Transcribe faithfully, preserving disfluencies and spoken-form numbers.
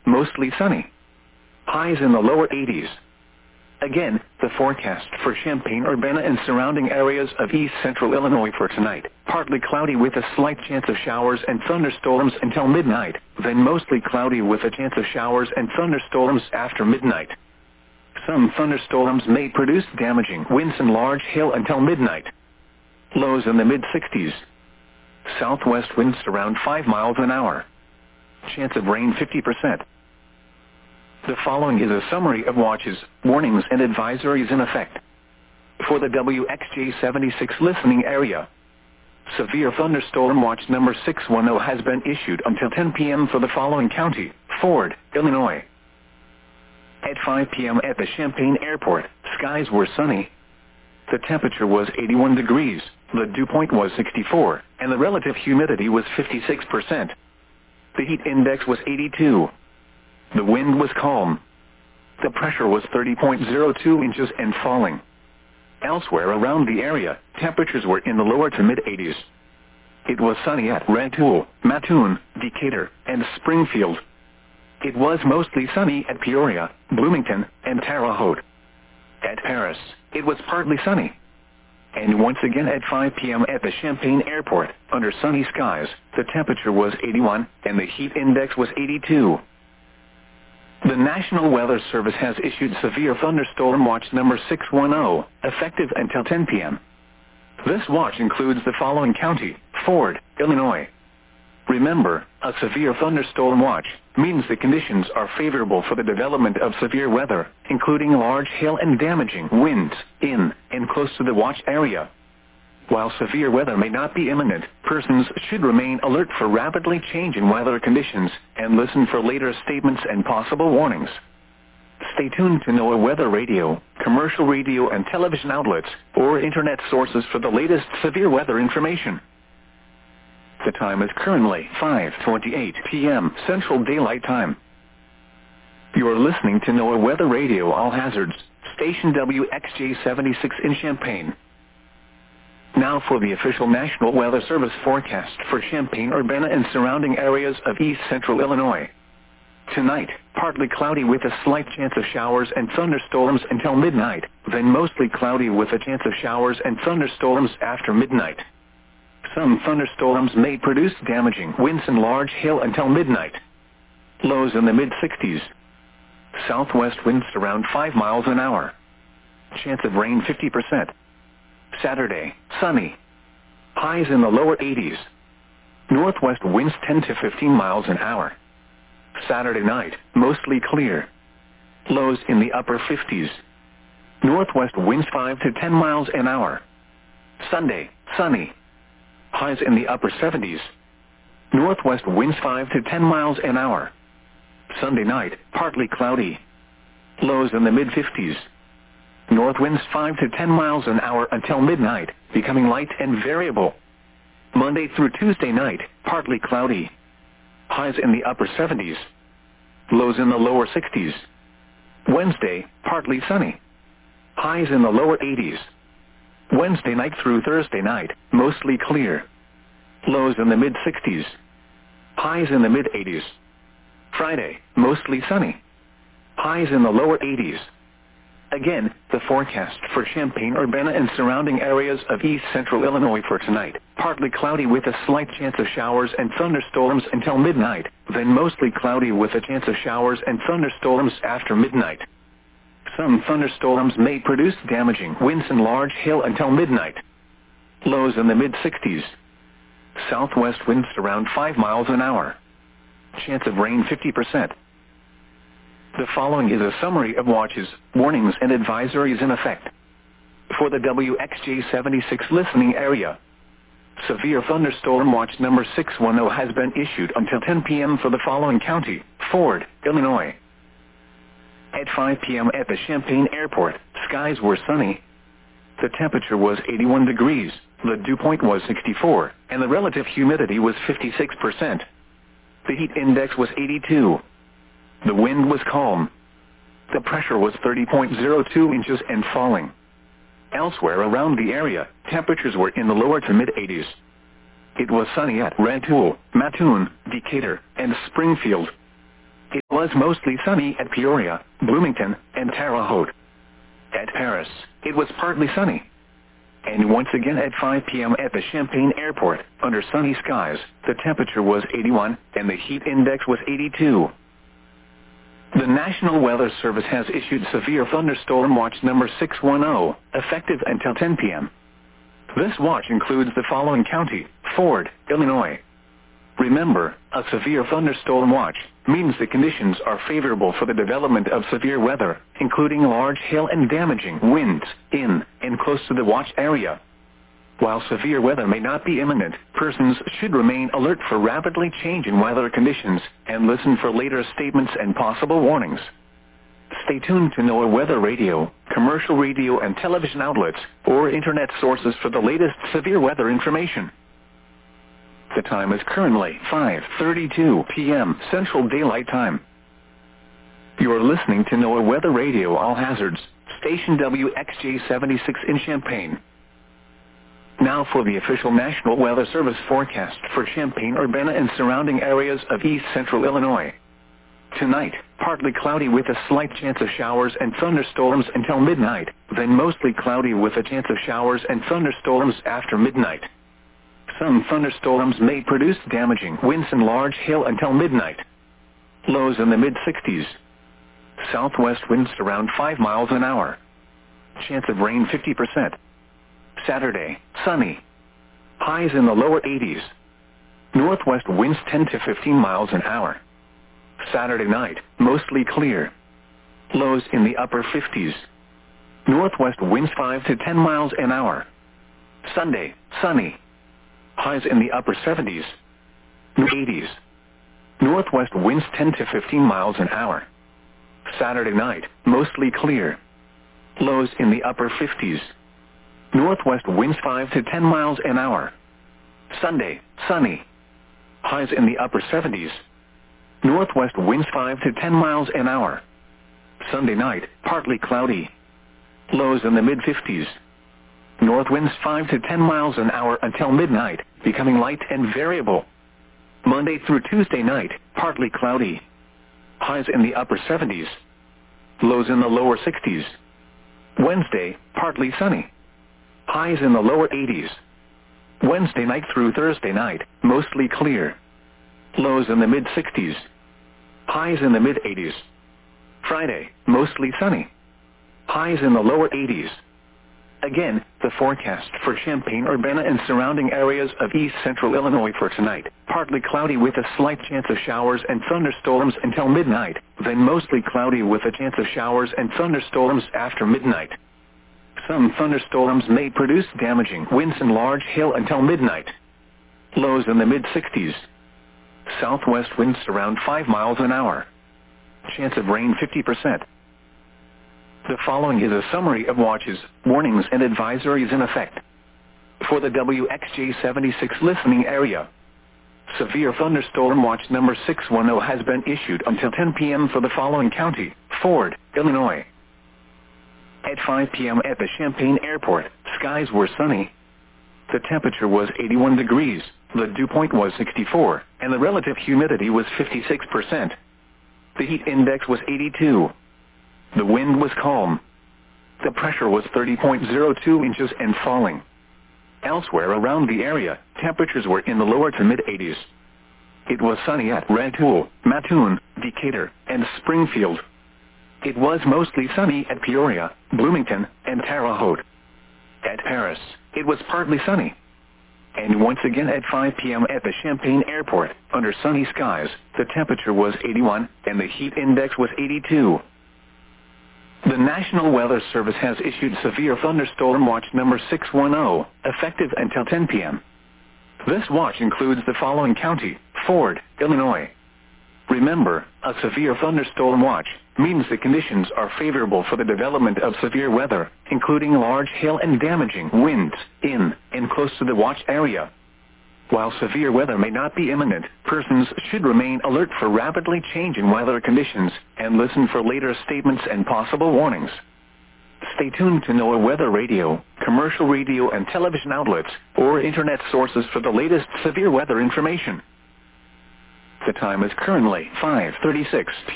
mostly sunny. Highs in the lower eighties. Again, the forecast for Champaign-Urbana and surrounding areas of east central Illinois for tonight. Partly cloudy with a slight chance of showers and thunderstorms until midnight, then mostly cloudy with a chance of showers and thunderstorms after midnight. Some thunderstorms may produce damaging winds and large hail until midnight. Lows in the mid sixties. Southwest winds around five miles an hour. Chance of rain fifty percent. The following is a summary of watches, warnings and advisories in effect. For the W X J seventy-six listening area, severe thunderstorm watch number six one zero has been issued until ten p m for the following county: Ford, Illinois. At five p m at the Champaign Airport, skies were sunny. The temperature was eighty-one degrees, the dew point was sixty-four, and the relative humidity was fifty-six percent. The heat index was eighty-two. The wind was calm. The pressure was thirty point zero two inches and falling. Elsewhere around the area, temperatures were in the lower to mid-eighties. It was sunny at Rantoul, Mattoon, Decatur, and Springfield. It was mostly sunny at Peoria, Bloomington, and Terre Haute. At Paris, it was partly sunny. And once again at five p m at the Champaign Airport, under sunny skies, the temperature was eighty-one, and the heat index was eighty-two. The National Weather Service has issued severe thunderstorm watch number six one zero, effective until ten p m This watch includes the following county: Ford, Illinois. Remember, a severe thunderstorm watch means the conditions are favorable for the development of severe weather, including large hail and damaging winds, in and close to the watch area. While severe weather may not be imminent, persons should remain alert for rapidly changing weather conditions and listen for later statements and possible warnings. Stay tuned to NOAA Weather Radio, commercial radio and television outlets, or internet sources for the latest severe weather information. The time is currently five twenty-eight p m Central Daylight Time. You are listening to NOAA Weather Radio All Hazards, station W X J seventy-six in Champaign. Now for the official National Weather Service forecast for Champaign-Urbana and surrounding areas of east central Illinois. Tonight, partly cloudy with a slight chance of showers and thunderstorms until midnight, then mostly cloudy with a chance of showers and thunderstorms after midnight. Some thunderstorms may produce damaging winds and large hail until midnight. Lows in the mid sixties. Southwest winds around five miles an hour. Chance of rain fifty percent. Saturday, sunny. Highs in the lower eighties. Northwest winds ten to fifteen miles an hour. Saturday night, mostly clear. Lows in the upper fifties. Northwest winds five to ten miles an hour. Sunday, sunny. Highs in the upper seventies. Northwest winds five to ten miles an hour. Sunday night, partly cloudy. Lows in the mid fifties. North winds five to ten miles an hour until midnight, becoming light and variable. Monday through Tuesday night, partly cloudy. Highs in the upper seventies. Lows in the lower sixties. Wednesday, partly sunny. Highs in the lower eighties. Wednesday night through Thursday night, mostly clear. Lows in the mid sixties. Highs in the mid eighties. Friday, mostly sunny. Highs in the lower eighties. Again, the forecast for Champaign-Urbana and surrounding areas of east central Illinois for tonight. Partly cloudy with a slight chance of showers and thunderstorms until midnight, then mostly cloudy with a chance of showers and thunderstorms after midnight. Some thunderstorms may produce damaging winds and large hail until midnight. Lows in the mid sixties. Southwest winds around five miles an hour. Chance of rain fifty percent. The following is a summary of watches, warnings and advisories in effect. For the W X J seventy-six listening area, severe thunderstorm watch number six one zero has been issued until ten p m for the following county: Ford, Illinois. At five p m at the Champaign Airport, skies were sunny. The temperature was eighty-one degrees, the dew point was sixty-four, and the relative humidity was fifty-six percent. The heat index was eighty-two. The wind was calm. The pressure was thirty point zero two inches and falling. Elsewhere around the area, temperatures were in the lower to mid-eighties. It was sunny at Rantoul, Mattoon, Decatur, and Springfield. It was mostly sunny at Peoria, Bloomington, and Terre Haute. At Paris, it was partly sunny. And once again at five p.m. at the Champaign Airport, under sunny skies, the temperature was eighty-one, and the heat index was eighty-two. The National Weather Service has issued severe thunderstorm watch number six one zero, effective until ten p.m. This watch includes the following county: Ford, Illinois. Remember, a severe thunderstorm watch means the conditions are favorable for the development of severe weather, including large hail and damaging winds, in and close to the watch area. While severe weather may not be imminent, persons should remain alert for rapidly changing weather conditions and listen for later statements and possible warnings. Stay tuned to NOAA Weather Radio, commercial radio and television outlets, or internet sources for the latest severe weather information. The time is currently five thirty-two p.m. Central Daylight Time. You are listening to NOAA Weather Radio All Hazards, station W X J seventy-six in Champaign. Now for the official National Weather Service forecast for Champaign-Urbana and surrounding areas of east central Illinois. Tonight, partly cloudy with a slight chance of showers and thunderstorms until midnight, then mostly cloudy with a chance of showers and thunderstorms after midnight. Some thunderstorms may produce damaging winds and large hail until midnight. Lows in the mid sixties. Southwest winds around five miles an hour. Chance of rain fifty percent. Saturday, sunny. Highs in the lower eighties. Northwest winds ten to fifteen miles an hour. Saturday night, mostly clear. Lows in the upper fifties. Northwest winds five to ten miles an hour. Sunday, sunny. Highs in the upper seventies. eighties. Northwest winds ten to fifteen miles an hour. Saturday night, mostly clear. Lows in the upper fifties. Northwest winds five to ten miles an hour. Sunday, sunny. Highs in the upper seventies. Northwest winds five to ten miles an hour. Sunday night, partly cloudy. Lows in the mid fifties. North winds five to ten miles an hour until midnight, becoming light and variable. Monday through Tuesday night, partly cloudy. Highs in the upper seventies. Lows in the lower sixties. Wednesday, partly sunny. Highs in the lower eighties. Wednesday night through Thursday night, mostly clear. Lows in the mid sixties. Highs in the mid eighties. Friday, mostly sunny. Highs in the lower eighties. Again, the forecast for Champaign-Urbana and surrounding areas of east central Illinois for tonight. Partly cloudy with a slight chance of showers and thunderstorms until midnight, then mostly cloudy with a chance of showers and thunderstorms after midnight. Some thunderstorms may produce damaging winds and large hail until midnight. Lows in the mid sixties. Southwest winds around five miles an hour. Chance of rain fifty percent. The following is a summary of watches, warnings, and advisories in effect. For the W X J seventy-six listening area, severe thunderstorm watch number six one zero has been issued until ten p.m. for the following county: Ford, Illinois. At five p.m. at the Champaign Airport, skies were sunny. The temperature was eighty-one degrees, the dew point was sixty-four, and the relative humidity was fifty-six percent. The heat index was eighty-two. The wind was calm. The pressure was thirty point zero two inches and falling. Elsewhere around the area, temperatures were in the lower to mid-eighties. It was sunny at Rantoul, Mattoon, Decatur, and Springfield. It was mostly sunny at Peoria, Bloomington, and Terre Haute. At Paris, it was partly sunny. And once again at five p.m. at the Champaign Airport, under sunny skies, the temperature was eighty-one, and the heat index was eighty-two. The National Weather Service has issued severe thunderstorm watch number six one zero, effective until ten p.m. This watch includes the following county: Ford, Illinois. Remember, a severe thunderstorm watch means the conditions are favorable for the development of severe weather, including large hail and damaging winds, in and close to the watch area. While severe weather may not be imminent, persons should remain alert for rapidly changing weather conditions and listen for later statements and possible warnings. Stay tuned to NOAA Weather Radio, commercial radio and television outlets, or internet sources for the latest severe weather information. The time is currently five thirty-six